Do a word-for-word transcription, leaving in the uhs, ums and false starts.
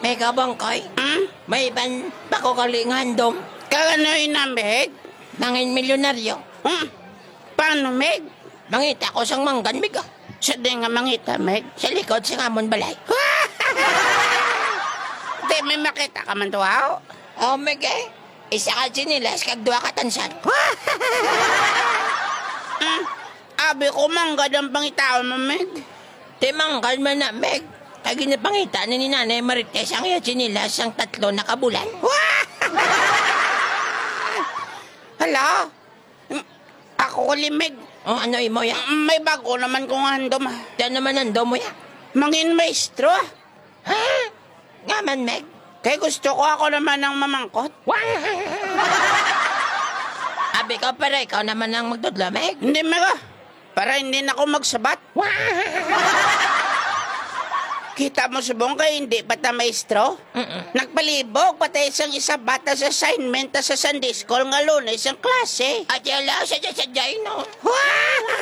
May kabangkay. Hmm? May ban bako kalingan dom. Kaganoy na, Meg? Nangin milyonaryo. Hmm? Paano, Meg? Mangita ko sang manggan, Meg. ah. Sa di nga mangita, Meg? Sa likod sa ngamon balay. Di, may makita ka man to, ha? Oh, Meg eh. Isa ka sinilas kag duwa ka tansan. Hmm? Abi ko manggad ang pangitaon mo, Meg. Di manggan man na, Meg. Kag inapangita ni ni Nanay Marites ang iya sinilas ang tatlo na kabulan. Hala? Hmm, Ako uli, Meg. Oh, ano imo ya? May bago naman kong handom, ha? Diyan naman ando mo ya. Mangin maestro, ha? Ha? Nga man, Meg. Kaya gusto ko ako naman ng mamangkot. Abi ko para ikaw naman ang magdudlo, Meg. Hindi, Meg, ah. Para hindi na ako magsabat. Kita mo subong kayo, hindi pa ta maestro? Mm-mm. Nagpalibog, pati isang isa bata sa assignment ta sa Sunday School nga lunes ang klase. At yala sa sa no.